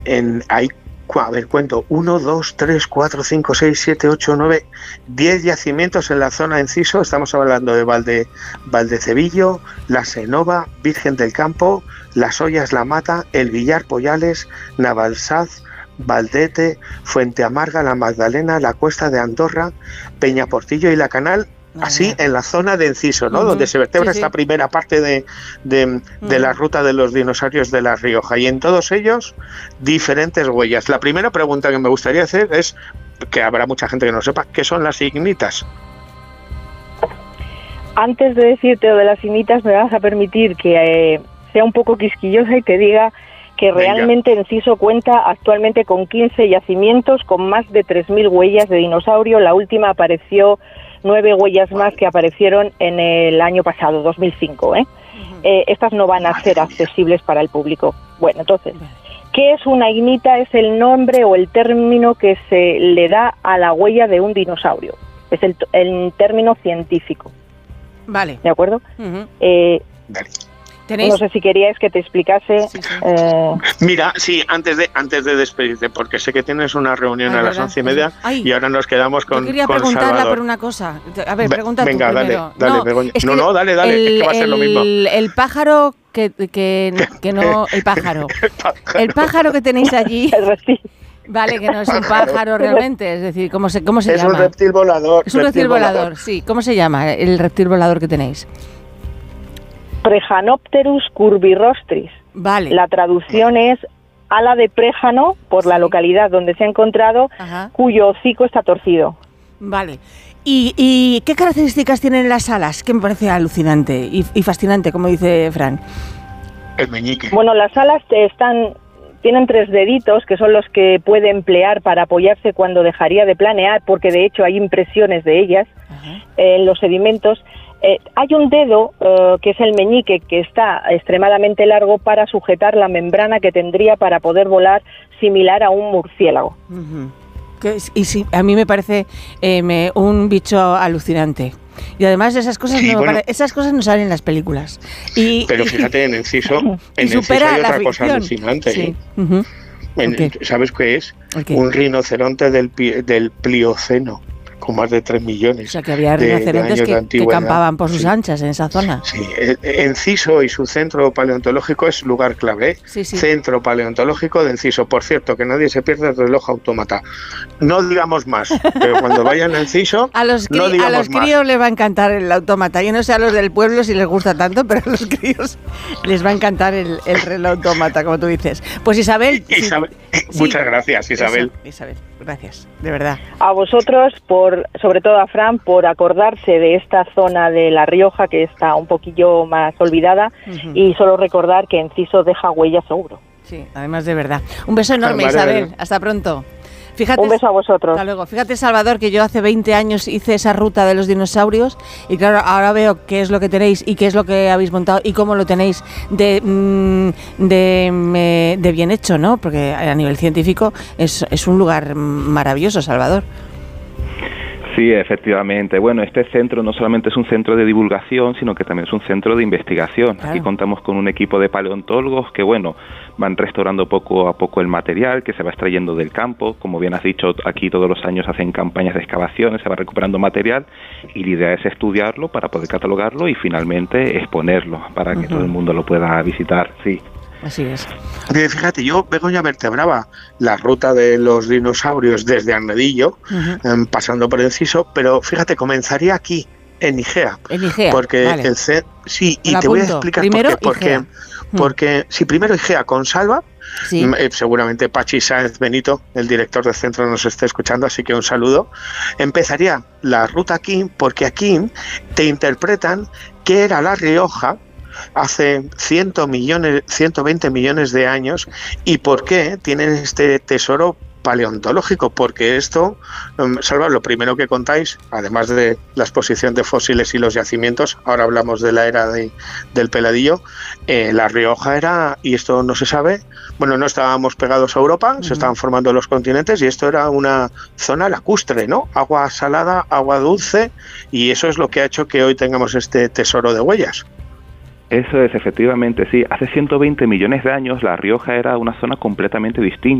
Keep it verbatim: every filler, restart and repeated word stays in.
en hay, a ver, cuento, uno, dos, tres, cuatro, cinco, seis, siete, ocho, nueve, diez yacimientos en la zona de Enciso. Estamos hablando de Valde, Valdecevillo, La Senova, Virgen del Campo, Las Ollas, La Mata, El Villar, Poyales, Navalsaz, Valdete, Fuente Amarga, La Magdalena, La Cuesta de Andorra, Peñaportillo y La Canal. Así en la zona de Enciso, ¿no? Uh-huh. Donde se vertebra sí, esta sí. primera parte de, de, de uh-huh. la ruta de los dinosaurios de La Rioja. Y en todos ellos, diferentes huellas. La primera pregunta que me gustaría hacer es, que habrá mucha gente que no sepa, ¿qué son las ignitas? Antes de decirte lo de las ignitas, me vas a permitir que eh, sea un poco quisquillosa y te diga que Venga. realmente Enciso cuenta actualmente con quince yacimientos con más de tres mil huellas de dinosaurio. La última apareció... nueve huellas más que aparecieron en el año pasado, dos mil cinco. ¿eh? Uh-huh. Eh, estas no van a ser accesibles para el público. Bueno, entonces, ¿qué es una ignita? Es el nombre o el término que se le da a la huella de un dinosaurio. Es el, el término científico. Vale. ¿De acuerdo? Uh-huh. Eh, Vale. No sé si queríais que te explicase. Sí, sí. Eh... Mira, sí, antes de antes de despedirte, porque sé que tienes una reunión Ay, a las once y media Ay, y ahora nos quedamos con. Yo quería con preguntarla Salvador. por una cosa. A ver, pregunta Venga, tú dale, primero. dale, no, Begoña. Es no, que no, dale, dale, el, es que va a ser el, lo mismo. El pájaro que, que, que no. El pájaro. el pájaro. El pájaro que tenéis allí. Vale, que no es un pájaro realmente, es decir, ¿cómo se, cómo se es llama? Es un reptil volador. Es un reptil, reptil volador. volador, sí. ¿Cómo se llama el reptil volador que tenéis? Prejanopterus curvirostris. Vale. La traducción es ala de préjano, por sí. la localidad donde se ha encontrado, Ajá. cuyo hocico está torcido. Vale. ¿Y, y qué características tienen las alas? Que me parece alucinante y, y fascinante, como dice Fran. El meñique. Bueno, las alas están... tienen tres deditos, que son los que puede emplear para apoyarse cuando dejaría de planear, porque de hecho hay impresiones de ellas Ajá. en los sedimentos. Eh, hay un dedo, uh, que es el meñique, que está extremadamente largo para sujetar la membrana que tendría para poder volar, similar a un murciélago. Uh-huh. Que es, y sí, a mí me parece eh, me, un bicho alucinante. Y además esas cosas, sí, no, bueno, esas cosas no salen en las películas. Y, pero fíjate, en Enciso, en Enciso hay otra ficción. cosa alucinante. Sí. ¿eh? Uh-huh. En, okay. ¿Sabes qué es? Okay. Un rinoceronte del, del Plioceno, con más de tres millones. O sea, que había rinocerontes que, que campaban por sus sí. anchas en esa zona. Sí, Enciso y su centro paleontológico es lugar clave. Sí, sí. Centro paleontológico de Enciso. Por cierto, que nadie se pierda el reloj autómata. No digamos más, pero cuando vayan a Enciso, a los, cri- no digamos a los críos más. les va a encantar el autómata. Yo no sé a los del pueblo si les gusta tanto, pero a los críos les va a encantar el, el reloj autómata, como tú dices. Pues Isabel... Isabel sí. Muchas gracias, Isabel. Eso, Isabel, gracias, de verdad. A vosotros, por sobre todo a Fran, por acordarse de esta zona de La Rioja, que está un poquillo más olvidada, uh-huh. y solo recordar que Enciso deja huella seguro. Sí, además de verdad. Un beso enorme, Isabel. Hasta pronto. Fíjate, un beso a vosotros. Hasta luego. Fíjate, Salvador, que yo hace veinte años hice esa ruta de los dinosaurios y claro, ahora veo qué es lo que tenéis y qué es lo que habéis montado y cómo lo tenéis de, de, de bien hecho, ¿no? Porque a nivel científico es, es un lugar maravilloso, Salvador. Sí, efectivamente. Bueno, este centro no solamente es un centro de divulgación, sino que también es un centro de investigación. Claro. Aquí contamos con un equipo de paleontólogos que, bueno, van restaurando poco a poco el material que se va extrayendo del campo. Como bien has dicho, aquí todos los años hacen campañas de excavaciones, se va recuperando material y la idea es estudiarlo para poder catalogarlo y finalmente exponerlo para que uh-huh. todo el mundo lo pueda visitar. Sí. Así es. Fíjate, yo, Begoña, vertebraba la ruta de los dinosaurios desde Arnedillo, uh-huh. eh, pasando por Enciso, pero fíjate, comenzaría aquí, en Igea. En Igea, porque vale. el C... Sí, y la te apunto. voy a explicar primero, por qué. Porque, porque si primero Igea con Salva, sí. eh, seguramente Pachi Sáenz Benito, el director del centro, nos esté escuchando, así que un saludo. Empezaría la ruta aquí, porque aquí te interpretan qué era La Rioja hace cien millones, ciento veinte millones de años y por qué tienen este tesoro paleontológico, porque esto, um, Salva, lo primero que contáis, además de la exposición de fósiles y los yacimientos, ahora hablamos de la era de, del Peladillo, eh, La Rioja era, y esto no se sabe, bueno, no estábamos pegados a Europa, uh-huh. se estaban formando los continentes y esto era una zona lacustre, ¿no? Agua salada, agua dulce, y eso es lo que ha hecho que hoy tengamos este tesoro de huellas. Eso es, efectivamente, sí. Hace ciento veinte millones de años La Rioja era una zona completamente distinta.